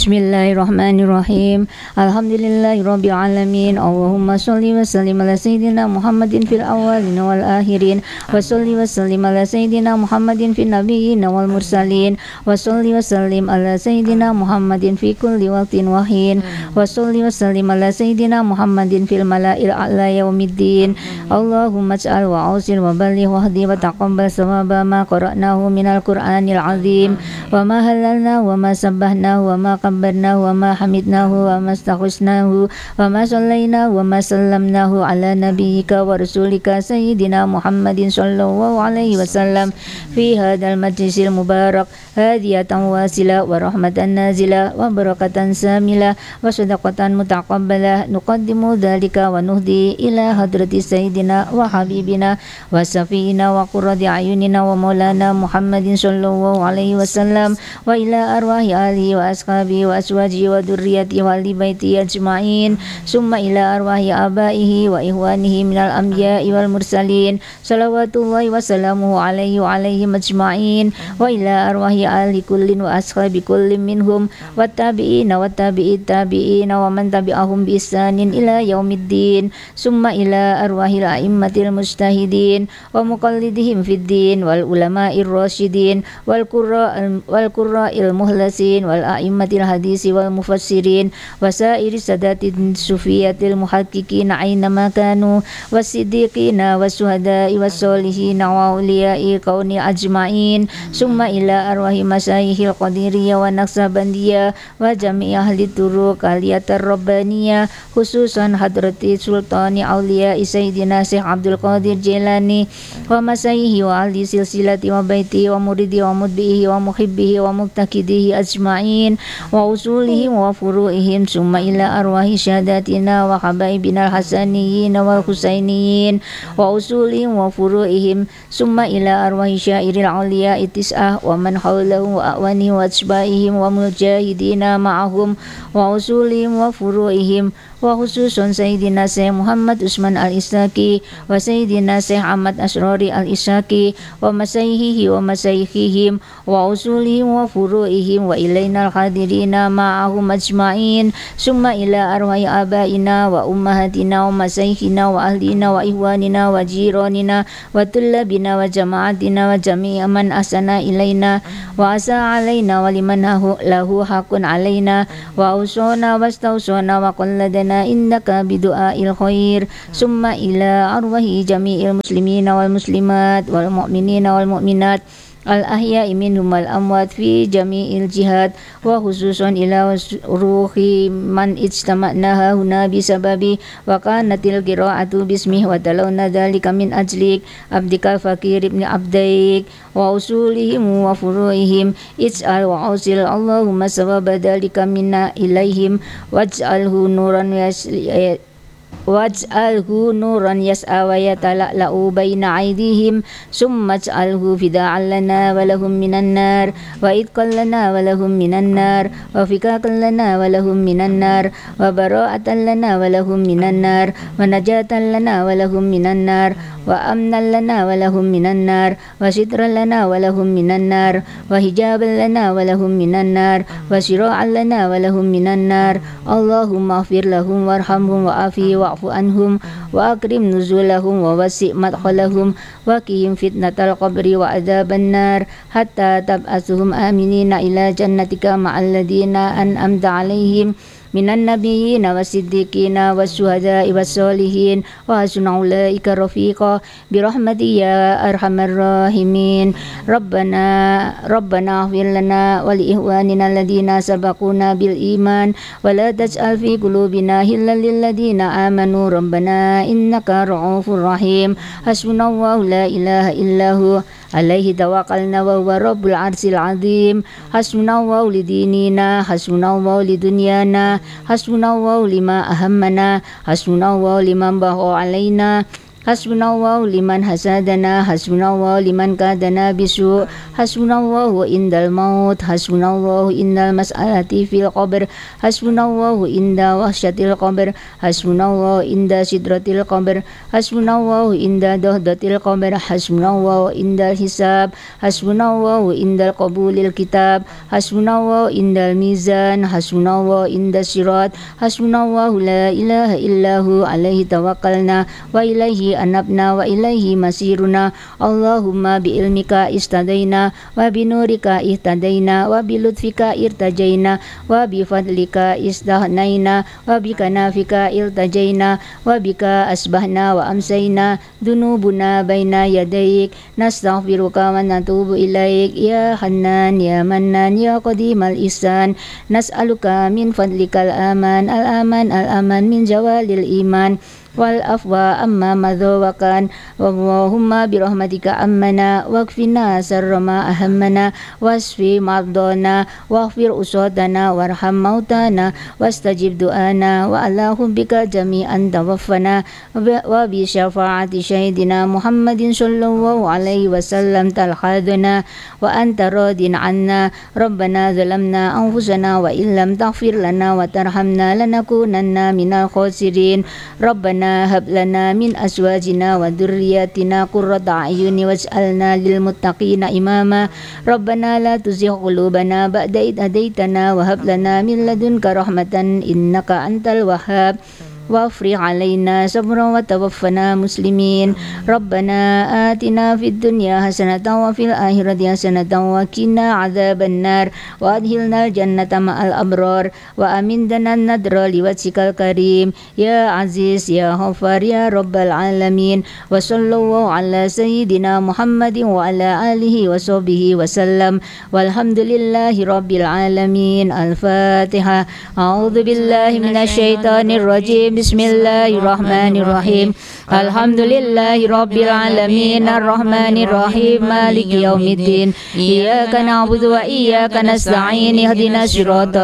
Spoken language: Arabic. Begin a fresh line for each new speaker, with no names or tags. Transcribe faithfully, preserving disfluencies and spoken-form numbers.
Bismillahirrahmanirrahim. Alhamdulillahirabbil alamin. Allahumma shalli wa sallim ala sayyidina Muhammadin fil awwalin wal akhirin. Wa shalli wa sallim ala sayyidina Muhammadin fil nabiyyin wal mursalin. Wa shalli wa sallim ala sayyidina Muhammadin fi kulli waqtin wa hin. Wa shalli wa sallim ala sayyidina Muhammadin fil mala'il a'la yaumiddin. Allahumma ij'al wa awsil wa balligh wahdi wa taqabbal sawaba ma qara'nahu minal Qur'anil azim. Wa ma halalna wa ma sabbahna wa ma kabbarna wa ma hamidnahu wa ma astaghfirnahu wa ma sallaina wa ma sallamnahu ala nabiyyika wa rasulika sayyidina Muhammadin sallallahu alaihi wasallam fi hadzal majlisil mubarak hadiyatan wasila wa rahmatan nazila wa barakatan samila wa sadaqatan mutaqabbalah nuqaddimu dzalika wa nuhdi ila hadrati sayyidina wa habibina wa safina wa qurrati ayunina wa maulana Muhammadin sallallahu alaihi wasallam wa ila arwahi alihi wa ashabihi wa aswaji wa dhurriyyati wa ahli baiti ajma'in summa ila arwahi abaihi wa ihwanihi minal anbiya'i wal mursalin salawatullahi wa salamuhu alaihi wa alaihim ajma'in wa ila arwahi ahli kullin wa ashabi kullin minhum wa tabi'ina wa tabi'it tabi'ina wa man tabi'ahum bi ihsanin ila yaumiddin summa ila arwahi a'immatil mujtahidin wa muqallidihim fid din wal ulama'ir rasyidin wal qurra wal qurra'il muhlasin wal a'immatil hadisi wal mufassirin wasairi sadatin sufiyatil muhaqqiqin aynama kanu wasiddiqina wasuhada'i wasolihina wa awliya'i kauni ajma'in summa ila arwahi masyayihil qadiriyah wa naqsabandiyah wa jami' ahli turuq aliyatar rabbaniyah khususan hadrati sultani awliya'i sayyidina Syekh Abdul Qadir Jilani wa masyayihi wa ahli silsilati wa baiti wa muridi wa mudbihi wa muhibbihi wa muktakidihi ajma'in wa usulihim wa furu'ihim summa ila arwahi syahadatina wa habaibina al-hasaniyin wal husainiyin wa usulihim wa furu'ihim summa ila arwahi syairil awliya itis'ah wa man hawlahu wa a'wani wa atsba'ihim wa mujahidina ma'ahum wa usulihim wa furu'ihim wa khususun Sayyidina Syekh Muhammad Usman al-Isaki wa Sayyidina Syekh Ahmad Asrori al-Isaki wa masyayihihi wa masyayihihim wa usulihim wa furu'ihim wa ilainal hadirina ma'ahum ajma'in summa ila arwahi abaina wa ummahatina wa masyayihina wa ahlina wa ihwanina wa jiranina wa tullabina wa jama'atina wa jami'a man ahsana ilaina wa asa alaina wa liman lahu haqqun alaina wa usona wa stawsona wa qalladana innaka bidu'ail khair summa ila arwahi jami'il muslimina wal muslimat wal mu'minina wal mu'minat al-ahya'i minhum wal amwat fi jami'il jihad wa khususan ila ruhi man ijtama'na huna bisababi wa kanatil qira'atu bismih wa talawna dhalika min ajlik abdika fakir ibn abdaik wa usulihim wa furu'ihim ij'al wa ausil Allahumma sawaba dhalika minna ilaihim waj'alhu nuran waj'alhu nuran yas'a wa yatala'la'u baina aydihim summa ij'alhu fida'an lana wa lahum minan nar wa idqan lana wa lahum minan nar wa fikakan lana wa lahum minan nar wa bara'atan lana wa lahum minan nar wa najatan lana wa lahum minan nar wa amnan lana wa lahum minan nar wa sitran lana wa lahum minan nar wa hijaban lana wa lahum minan nar wa sira'an lana wa lahum minan nar Allahumma ighfir lahum warhamhum wa afi wa'fu anhum wa akrim nuzulahum wa wasi' madkhalahum wa qihim fitnatal qabri wa adzaban nar hatta tab'atsuhum aminina ila jannatika ma'al ladina an'amta alaihim minan nabiyyina wasiddiqina wasyuhada'i wassolihin wa hasuna ulaika rafiqa birahmati ya arhamar rahimin rabbana rabbana ighfir lana wa li ihwanina alladhina sabaquna bil iman wa la taj'al fi qulubina ghillan lil ladzina amanu rabbana innaka ra'ufur rahim hasbunallahu la ilaha illahu alaihi tawakkalna wa huwa rabbul arsyil azim hasbunallahu li dinina hasbunallahu li dunyana hasbunallahu lima ahammana hasbunallahu liman bahu alaina حسبنا الله لمن حسدنا حسبنا الله لمن كادنا بسوء حسبنا الله عند الموت حسبنا الله عند المسألة في القبر حسبنا الله عند وحشة القبر حسبنا الله عند سدرة القبر حسبنا الله عند دهدة القبر حسبنا الله عند الحساب حسبنا الله عند قبول الكتاب حسبنا الله عند الميزان حسبنا الله عند الصراط حسبنا الله لا إله إلا هو عليه توكلنا وإليه أنبنا وإليه مسيرنا اللهم بعلمك استهدينا وبنورك اهتدينا وبلطفك ارتجينا وبفضلك استغنينا وبكنافك التجينا وبك أصبحنا وأمسينا ذنوبنا بين يديك نستغفرك ونتوب إليك يا حنان يا منان يا قديم الإحسان نسألك من فضلك الأمان الأمان الأمان من زوال الإيمان والعفو أما مضى وكان اللهم برحمتك أمنا واكفنا شر ما أهمنا واشف مرضانا واغفر أصواتنا وارحم موتانا واستجب دعانا وعلىهم بك جميعا توفنا وبشفاعة سيدنا محمد صلى الله عليه وسلم تلحظنا وأنت راض عنا ربنا ظلمنا أنفسنا وإن لم تغفر لنا وترحمنا لنكونن من الخاسرين ربنا هب لنا من أزواجنا وذرياتنا قرة أعين واجعلنا للمتقين إماما ربنا لا تزغ قلوبنا بعد إذ هديتنا وهب لنا من لدنك رحمة إنك أنت الوهاب وافرغ علينا صبرا وتوفنا مسلمين ربنا آتنا في الدنيا حسنة وفي الآخرة حسنة وقنا عذاب النار وأدخلنا الجنة مع الأبرار وأمدنا النذر لوجهك الكريم يا عزيز يا غفار يا رب العالمين وصلى الله على سيدنا محمد وعلى آله وصحبه وسلم والحمد لله رب العالمين الفاتحة أعوذ بالله من الشيطان الرجيم بسم الله الرحمن الرحيم الحمد لله رب العالمين الرحمن الرحيم مالك يوم الدين إياك نعبد وإياك نستعين اهدنا الصراط